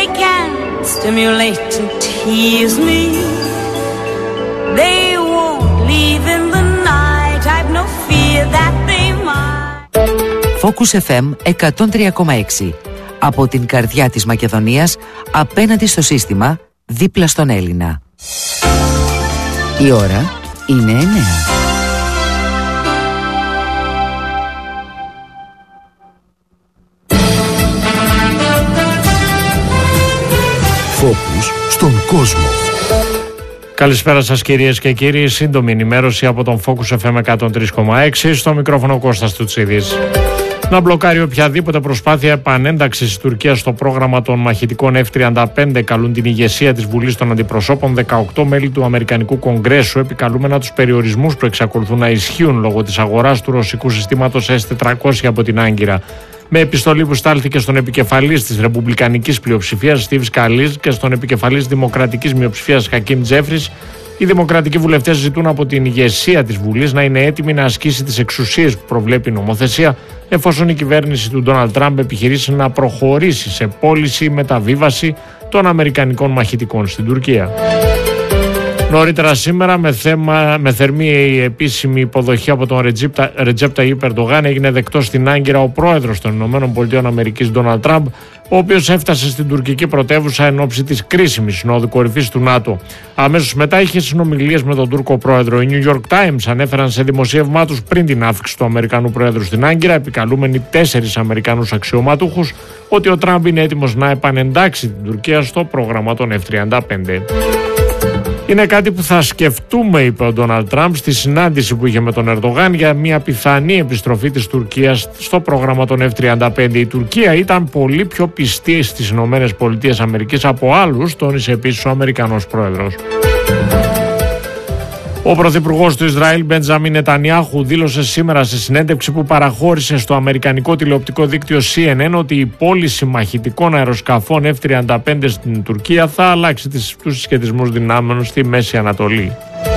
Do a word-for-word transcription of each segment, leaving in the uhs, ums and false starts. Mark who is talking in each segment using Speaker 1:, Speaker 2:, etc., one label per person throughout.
Speaker 1: can stimulate and tease me. They won't leave in the night. I've no fear that they might.
Speaker 2: Focus εφ εμ εκατόν τρία κόμμα έξι. Από την καρδιά της Μακεδονίας, απέναντι στο σύστημα, δίπλα στον Έλληνα. Η ώρα είναι εννέα.
Speaker 3: Focus στον κόσμο.
Speaker 4: Καλησπέρα σας κυρίες και κύριοι. Σύντομη ενημέρωση από τον Focus εφ εμ εκατόν τρία κόμμα έξι. Στο μικρόφωνο Κώστας Τουτσίδης. Να μπλοκάρει οποιαδήποτε προσπάθεια επανένταξης της Τουρκίας στο πρόγραμμα των μαχητικών εφ τριάντα πέντε, καλούν την ηγεσία της Βουλής των Αντιπροσώπων δεκαοκτώ μέλη του Αμερικανικού Κογκρέσου, επικαλούμενα τους περιορισμούς που εξακολουθούν να ισχύουν λόγω της αγοράς του ρωσικού συστήματος ες τετρακόσια από την Άγκυρα. Με επιστολή που στάλθηκε στον επικεφαλής της Ρεπουμπλικανικής πλειοψηφίας Στίβ Σκαλίζ και στον επικεφαλής Δημοκρατικής μειοψηφίας Χακίμ Τζέφρις, οι δημοκρατικοί βουλευτές ζητούν από την ηγεσία της Βουλής να είναι έτοιμη να ασκήσει τις εξουσίες που προβλέπει η νομοθεσία, εφόσον η κυβέρνηση του Ντόναλντ Τραμπ επιχειρήσει να προχωρήσει σε πώληση ή μεταβίβαση των αμερικανικών μαχητικών στην Τουρκία. Νωρίτερα σήμερα, με, θέμα, με θερμή επίσημη υποδοχή από τον Ρετζέπ Ταγιίπ Ερντογάν, έγινε δεκτός στην Άγκυρα ο πρόεδρος των ΗΠΑ Ντόναλντ Τραμπ, ο οποίος έφτασε στην τουρκική πρωτεύουσα εν ώψη της κρίσιμης συνόδου κορυφής του ΝΑΤΟ. Αμέσως μετά είχε συνομιλίες με τον Τούρκο πρόεδρο. Οι New York Times ανέφεραν σε δημοσίευμά τους πριν την άφηξη του Αμερικανού πρόεδρου στην Άγκυρα, επικαλούμενοι τέσσερις Αμερικανούς αξιωματούχους, ότι ο Τραμπ είναι έτοιμος να επανεντάξει την Τουρκία στο πρόγραμμα των εφ τριάντα πέντε. Είναι κάτι που θα σκεφτούμε, είπε ο Ντόναλντ Τραμπ στη συνάντηση που είχε με τον Ερντογάν για μια πιθανή επιστροφή της Τουρκίας στο πρόγραμμα των εφ τριάντα πέντε. Η Τουρκία ήταν πολύ πιο πιστή στις ΗΠΑ από άλλους, τόνισε επίσης ο Αμερικανός πρόεδρος. Ο πρωθυπουργός του Ισραήλ, Μπεντζαμίν Νετανιάχου, δήλωσε σήμερα σε συνέντευξη που παραχώρησε στο αμερικανικό τηλεοπτικό δίκτυο σι εν εν ότι η πώληση μαχητικών αεροσκαφών εφ τριάντα πέντε στην Τουρκία θα αλλάξει τους συσχετισμούς δυνάμεων στη Μέση Ανατολή.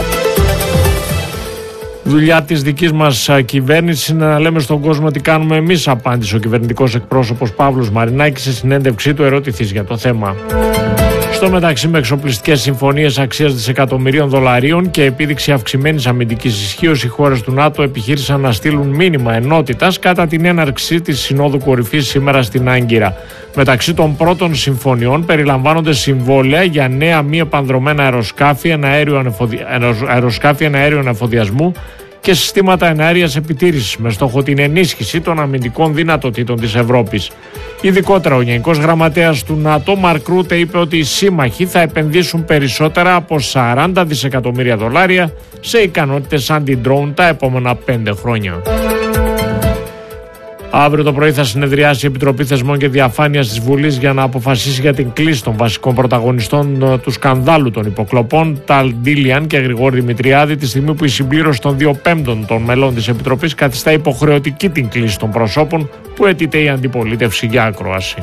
Speaker 4: Δουλειά της δικής μας κυβέρνησης είναι να λέμε στον κόσμο τι κάνουμε εμείς, απάντησε ο κυβερνητικός εκπρόσωπος Παύλος Μαρινάκης σε συνέντευξή του, ερωτηθής για το θέμα. Στο μεταξύ, με εξοπλιστικές συμφωνίες αξίας δισεκατομμυρίων δολαρίων και επίδειξη αυξημένης αμυντικής ισχύως, οι χώρες του ΝΑΤΟ επιχείρησαν να στείλουν μήνυμα ενότητας κατά την έναρξη της Συνόδου Κορυφής σήμερα στην Άγκυρα. Μεταξύ των πρώτων συμφωνιών περιλαμβάνονται συμβόλαια για νέα μη επανδρωμένα αεροσκάφη, αεροσκάφη εναέριων εφοδιασμού και συστήματα εναέριας επιτήρησης με στόχο την ενίσχυση των αμυντικών δυνατοτήτων της Ευρώπης. Ειδικότερα, ο Γενικός Γραμματέας του ΝΑΤΟ, Μαρκ Ρούτε, είπε ότι οι σύμμαχοι θα επενδύσουν περισσότερα από σαράντα δισεκατομμύρια δολάρια σε ικανότητες αντι-drone τα επόμενα πέντε χρόνια. Αύριο το πρωί θα συνεδριάσει η Επιτροπή Θεσμών και Διαφάνειας της Βουλής για να αποφασίσει για την κλίση των βασικών πρωταγωνιστών του σκανδάλου των υποκλοπών, Ταλ Ντίλιαν και Γρηγόρη Δημητριάδη, τη στιγμή που η συμπλήρωση των δύο πέμπτων των μελών της Επιτροπής καθιστά υποχρεωτική την κλίση των προσώπων που αιτείται η αντιπολίτευση για ακρόαση.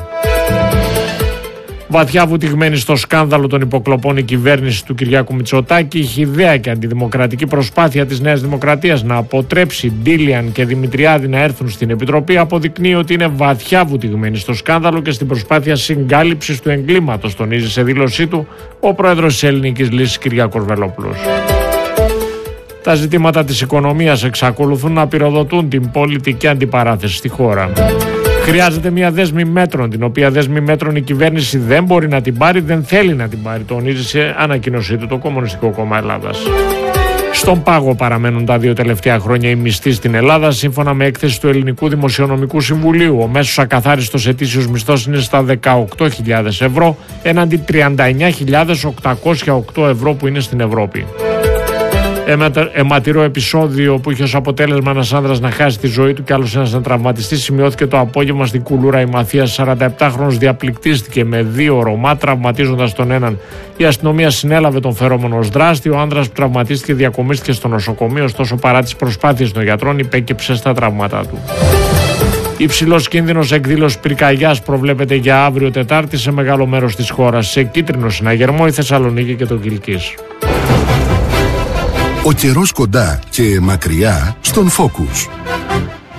Speaker 4: Βαθιά βουτυγμένη στο σκάνδαλο των υποκλοπών, η κυβέρνηση του Κυριάκου Μητσοτάκη είχε ιδέα και αντιδημοκρατική προσπάθεια της Νέας Δημοκρατίας να αποτρέψει Ντίλιαν και Δημητριάδη να έρθουν στην Επιτροπή αποδεικνύει ότι είναι βαθιά βουτυγμένη στο σκάνδαλο και στην προσπάθεια συγκάλυψης του εγκλήματος, τονίζει σε δήλωσή του ο πρόεδρος της Ελληνικής Λύσης Κυριάκος Βελόπουλος. Τα ζητήματα της οικονομίας εξακολουθούν να πυροδοτούν την πολιτική αντιπαράθεση στη χώρα. Χρειάζεται μια δέσμη μέτρων, την οποία δέσμη μέτρων η κυβέρνηση δεν μπορεί να την πάρει, δεν θέλει να την πάρει, τονίζει σε ανακοίνωσή του το Κομμουνιστικό Κόμμα Ελλάδας. Στον πάγο παραμένουν τα δύο τελευταία χρόνια οι μισθοί στην Ελλάδα, σύμφωνα με έκθεση του Ελληνικού Δημοσιονομικού Συμβουλίου. Ο μέσος ακαθάριστος ετήσιος μισθός είναι στα δεκαοκτώ χιλιάδες ευρώ, έναντι τριάντα εννιά χιλιάδες οκτακόσια οκτώ ευρώ που είναι στην Ευρώπη. Αιματηρό επεισόδιο που είχε ως αποτέλεσμα ένας άνδρας να χάσει τη ζωή του και άλλος ένας να τραυματιστεί σημειώθηκε το απόγευμα στην Κουλούρα. Η Μαθίας, σαρανταεπτάχρονος, διαπληκτίστηκε με δύο ρωμά, τραυματίζοντας τον έναν. Η αστυνομία συνέλαβε τον φερόμενο ως δράστη. Ο άνδρας που τραυματίστηκε διακομίστηκε στο νοσοκομείο, ωστόσο παρά τις προσπάθειες των γιατρών υπέκυψε στα τραύματά του. Υψηλός κίνδυνος εκδήλωσης πυρκαγιάς προβλέπεται για αύριο Τετάρτη σε μεγάλο μέρος της χώρας. Σε κίτρινο συναγερμό η Θεσσαλονίκη και το Κιλκής.
Speaker 3: Ο καιρός κοντά και μακριά στον Focus.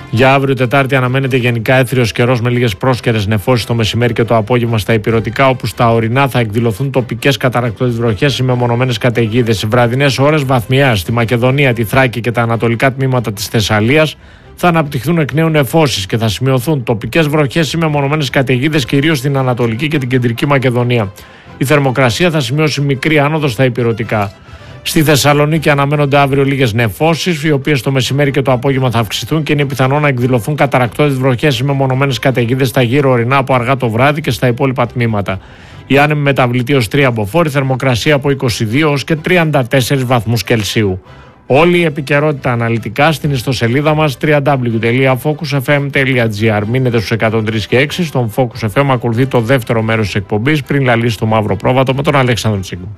Speaker 4: Για αύριο Τετάρτη αναμένεται γενικά έθριος καιρός με λίγες πρόσκαιρες νεφώσεις το μεσημέρι και το απόγευμα στα ηπειρωτικά, όπου στα ορεινά θα εκδηλωθούν τοπικές καταρρακτώδεις βροχές ή μεμονωμένες καταιγίδες. Σε βραδινές ώρες βαθμιαία στη Μακεδονία, τη Θράκη και τα ανατολικά τμήματα της Θεσσαλίας θα αναπτυχθούν εκ νέου νεφώσεις και θα σημειωθούν τοπικές βροχές ή μεμονωμένες καταιγίδες κυρίως στην Ανατολική και την Κεντρική Μακεδονία. Η θερμοκρασία θα σημειώσει μικρή άνοδο στα ηπειρωτικά. Στη Θεσσαλονίκη αναμένονται αύριο λίγες νεφώσεις, οι οποίες το μεσημέρι και το απόγευμα θα αυξηθούν και είναι πιθανό να εκδηλωθούν καταρρακτώδεις βροχές ή μεμονωμένες καταιγίδες στα γύρω ορεινά από αργά το βράδυ και στα υπόλοιπα τμήματα. Η άνεμη μεταβλητή ως τρία μποφόρ, θερμοκρασία από είκοσι δύο έως και τριάντα τέσσερις βαθμούς Κελσίου. Όλη η επικαιρότητα αναλυτικά στην ιστοσελίδα μας double-u double-u double-u τελεία focus f m τελεία g r. Μείνετε στους εκατόν τρία και έξι. Στον Focus εφ εμ ακολουθεί το δεύτερο μέρος της εκπομπής πριν λαλήσει το μαύρο πρόβατο με τον Αλέξανδρο Τσίγκο.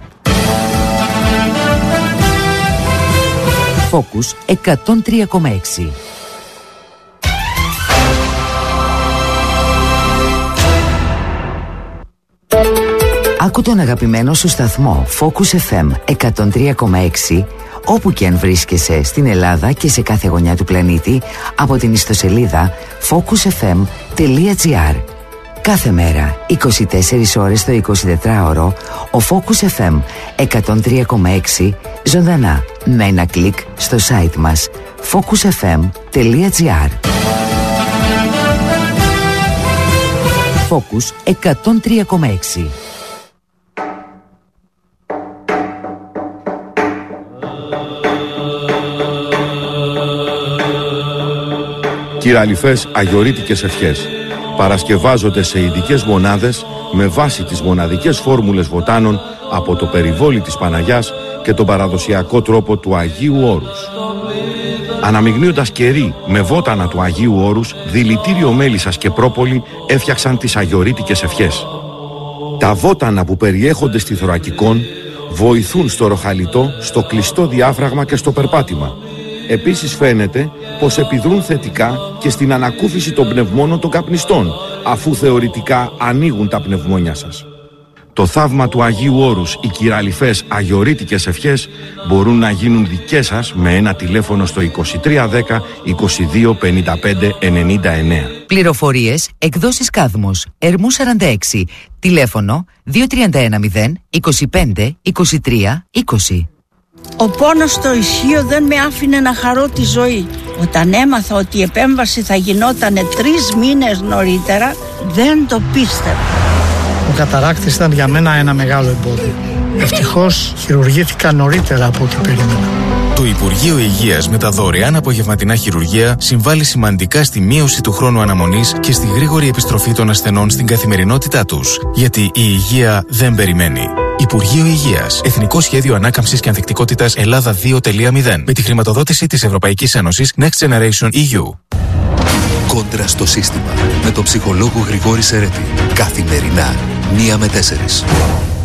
Speaker 2: Focus εκατόν τρία κόμμα έξι. Άκου τον αγαπημένο σου σταθμό Focus εφ εμ εκατόν τρία κόμμα έξι όπου και αν βρίσκεσαι στην Ελλάδα και σε κάθε γωνιά του πλανήτη από την ιστοσελίδα focus f m τελεία g r. Κάθε μέρα, είκοσι τέσσερις ώρες το εικοσιτετράωρο, ο Focus εφ εμ εκατόν τρία κόμμα έξι ζωντανά με ένα κλικ στο site μας focus f m τελεία g r. Focus εκατόν τρία κόμμα έξι.
Speaker 3: Κυραλιφές αγιορείτικες ευχές παρασκευάζονται σε ειδικές μονάδες με βάση τις μοναδικές φόρμουλες βοτάνων από το περιβόλι της Παναγιάς και τον παραδοσιακό τρόπο του Αγίου Όρους. Αναμειγνύοντας κερί με βότανα του Αγίου Όρους, δηλητήριο μέλισσας και πρόπολη έφτιαξαν τις αγιορείτικες ευχές. Τα βότανα που περιέχονται στη θωρακικόν βοηθούν στο ροχαλιτό, στο κλειστό διάφραγμα και στο περπάτημα. Επίσης φαίνεται πως επιδρούν θετικά και στην ανακούφιση των πνευμόνων των καπνιστών, αφού θεωρητικά ανοίγουν τα πνευμόνια σας. Το θαύμα του Αγίου Όρους, οι κυραλιφές αγιορείτικες ευχές μπορούν να γίνουν δικές σας με ένα τηλέφωνο στο είκοσι τρία δέκα είκοσι δύο πενήντα πέντε ενενήντα εννέα.
Speaker 2: Πληροφορίες, εκδόσεις Κάδμος, Ερμού σαράντα έξι, τηλέφωνο δύο τρία ένα μηδέν είκοσι πέντε είκοσι τρία είκοσι.
Speaker 5: Ο πόνος στο ισχύο δεν με άφηνε να χαρώ τη ζωή. Όταν έμαθα ότι η επέμβαση θα γινόταν τρεις μήνες νωρίτερα, δεν το πίστευα.
Speaker 6: Ο καταράκτης ήταν για μένα ένα μεγάλο εμπόδιο. Ευτυχώς χειρουργήθηκα νωρίτερα από ό,τι περίμενα.
Speaker 7: Το Υπουργείο Υγείας με τα δωρεάν απογευματινά χειρουργεία συμβάλλει σημαντικά στη μείωση του χρόνου αναμονής και στη γρήγορη επιστροφή των ασθενών στην καθημερινότητά τους. Γιατί η υγεία δεν περιμένει. Υπουργείο Υγείας. Εθνικό Σχέδιο Ανάκαμψης και Ανθεκτικότητας Ελλάδα δύο τελεία μηδέν. Με τη χρηματοδότηση της Ευρωπαϊκής Ένωσης Next Generation ι γιου.
Speaker 8: Κόντρα στο σύστημα. Με τον ψυχολόγο Γρηγόρη Σερέτη. Καθημερινά, μία με τέσσερις.